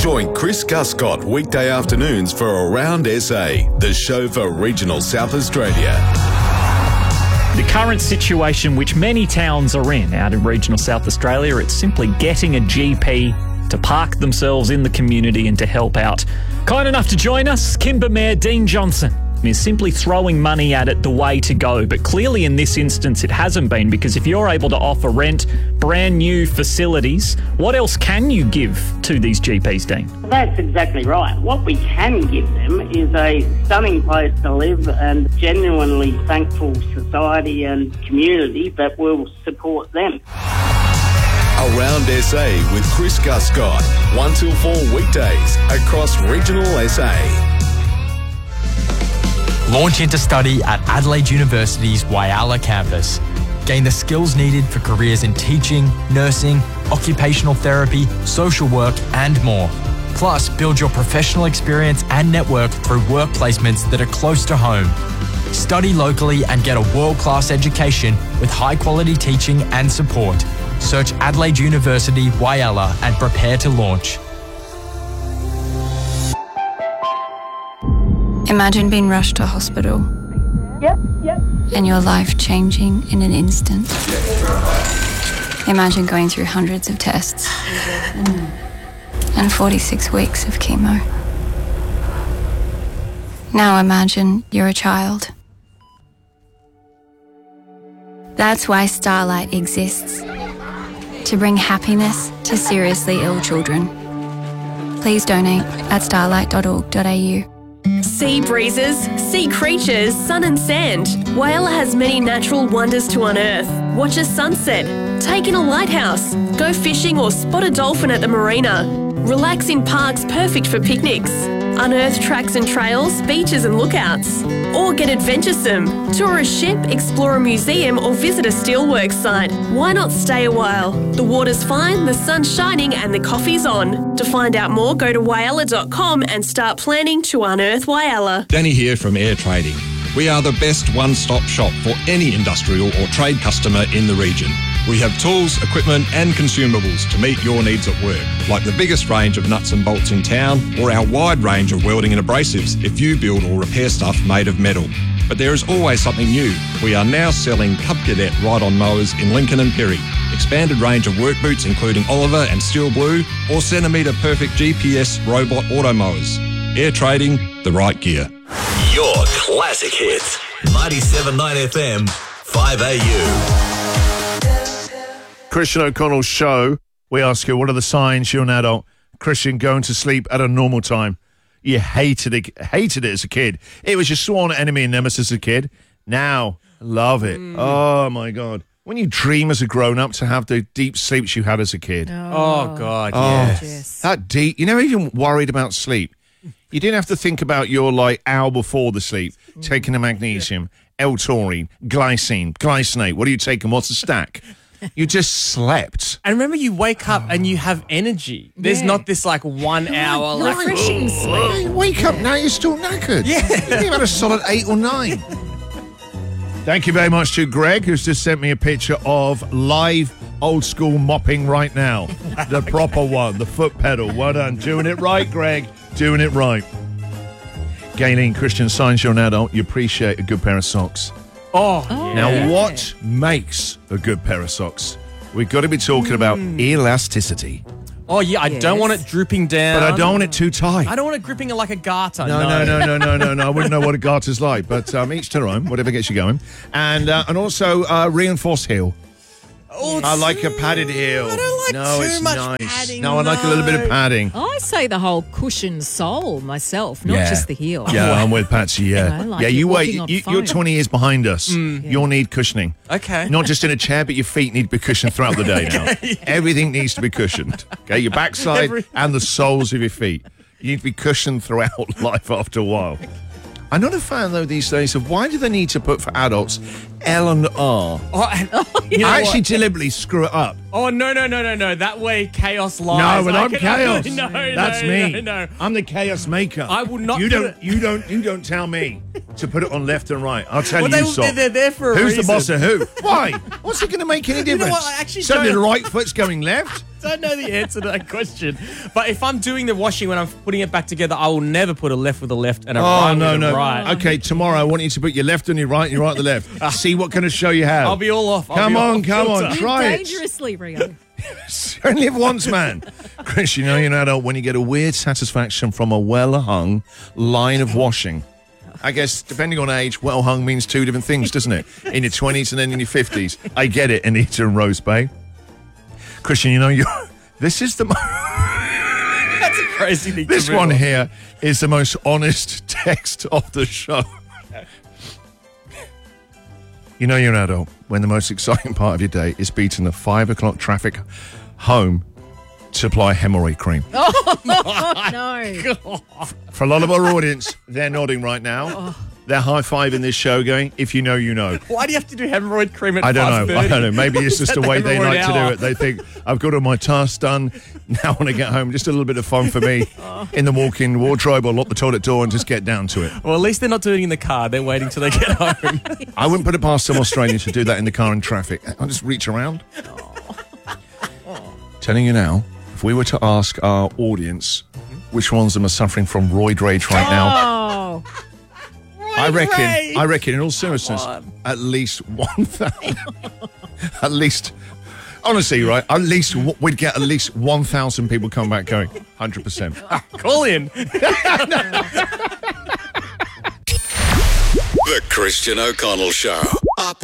Join Chris Guscott weekday afternoons for Around SA, the show for regional South Australia. The current situation which many towns are in out in regional South Australia, it's simply getting a GP to park themselves in the community and to help out. Kind enough to join us, Kimber Mayor Dean Johnson is simply throwing money at it the way to go. But clearly in this instance it hasn't been, because if you're able to offer rent, brand new facilities, what else can you give to these GPs, Dean? Well, that's exactly right. What we can give them is a stunning place to live and genuinely thankful society and community that will support them. Around SA with Chris Guscott, 1 till 4 weekdays across regional SA. Launch into study at Adelaide University's Whyalla campus. Gain the skills needed for careers in teaching, nursing, occupational therapy, social work and more. Plus, build your professional experience and network through work placements that are close to home. Study locally and get a world-class education with high-quality teaching and support. Search Adelaide University Whyalla and prepare to launch. Imagine being rushed to hospital. Yep. And your life changing in an instant. Imagine going through hundreds of tests and 46 weeks of chemo. Now imagine you're a child. That's why Starlight exists. To bring happiness to seriously ill children. Please donate at starlight.org.au. Sea breezes, sea creatures, sun and sand. Whyalla has many natural wonders to unearth. Watch a sunset, take in a lighthouse, go fishing or spot a dolphin at the marina. Relax in parks perfect for picnics. Unearth tracks and trails, beaches and lookouts. Or get adventuresome. Tour a ship, explore a museum or visit a steelworks site. Why not stay a while? The water's fine, the sun's shining and the coffee's on. To find out more, go to whyalla.com and start planning to unearth Whyalla. Danny here from Air Trading. We are the best one-stop shop for any industrial or trade customer in the region. We have tools, equipment and consumables to meet your needs at work, like the biggest range of nuts and bolts in town or our wide range of welding and abrasives if you build or repair stuff made of metal. But there is always something new. We are now selling Cub Cadet ride-on mowers in Lincoln and Perry, expanded range of work boots including Oliver and Steel Blue, or Centimetre Perfect GPS robot auto mowers. Air Trading, the right gear. Your classic hits. 97.9 FM, 5AU. Christian O'Connell's show. We ask you, what are the signs you're an adult? Christian, going to sleep at a normal time. You hated it as a kid. It was your sworn enemy and nemesis as a kid. Now, love it. Oh, my God. When you dream as a grown-up to have the deep sleeps you had as a kid. Oh God, yes. That deep. You never even worried about sleep. You didn't have to think about your, hour before the sleep, taking the magnesium, L-taurine, glycine, glycinate. What are you taking? What's the stack? You just slept. And remember, you wake up and you have energy. There's not this 1 hour refreshing sleep. You wake up now, you're still knackered. Yeah. You've had a solid 8 or 9. Thank you very much to Greg, who's just sent me a picture of live old school mopping right now. The proper one, the foot pedal. Well done. Doing it right, Greg. Doing it right. Gayleen, Christian, signs you're an adult. You appreciate a good pair of socks. Now, what makes a good pair of socks? We've got to be talking about elasticity. Oh, yeah, I don't want it drooping down. But I don't want it too tight. I don't want it gripping like a garter. No. I wouldn't know what a garter's like, but each to their own, whatever gets you going. And also reinforced heel. Oh, I like a padded heel. I don't like too much nice. padding. No, I like a little bit of padding. I say the whole cushion sole myself, not just the heel. Yeah, I'm with Patsy, yeah. You wait. You're 20 years behind us. You'll need cushioning. Okay. Not just in a chair, but your feet need to be cushioned throughout the day now. Everything needs to be cushioned. Okay, your backside and the soles of your feet. You need to be cushioned throughout life after a while. I'm not a fan, though, these days of why do they need to put for adults L and R. You know I actually what? deliberately screw it up. Oh, no. That way chaos lies. No, but I'm chaos. No, That's me. No. I'm the chaos maker. I will not You put don't tell me to put it on left and right. I'll tell Well, you, Sock. they're there for a Who's reason. the boss of who? Why? What's it going to make any You know difference? what, I actually Suddenly don't- the right foot's going left? don't know the answer to that question. But if I'm doing the washing when I'm putting it back together, I will never put a left with a left and a right with a right. Okay, tomorrow I want you to put your left on your right and your right on the left. See what kind of show you have. I'll be all off. Come on, try it. Dangerously, Rio. Only live once, man. Chris, you know you're an adult when you get a weird satisfaction from a well-hung line of washing. I guess, depending on age, well-hung means two different things, doesn't it? In your 20s and then in your 50s. I get it, Anita and Rose Bay. Christian, you know, this is the... That's a crazy thing This to do. one here is the most honest text of the show. You know you're an adult when the most exciting part of your day is beating the 5 o'clock traffic home to apply hemorrhoid cream. Oh, no. For a lot of our audience, they're nodding right now. They're high-fiving this show going, if you know, you know. Why do you have to do hemorrhoid cream at I don't know. 5:30? I don't know. Maybe it's just the way they hemorrhoid like to hour. do it. They think, I've got all my tasks done. Now when I get home, just a little bit of fun for me in the walk-in wardrobe or lock the toilet door and just get down to it. Well, at least they're not doing it in the car. They're waiting till they get home. I wouldn't put it past some Australians to do that in the car in traffic. I'll just reach around. Telling you now, if we were to ask our audience which ones of them are suffering from roid rage right now, Oh. I reckon, in all seriousness, at least 1,000. At least, honestly, right? At least we'd get at least 1,000 people come back going 100%. Call in. The Christian O'Connell Show. Up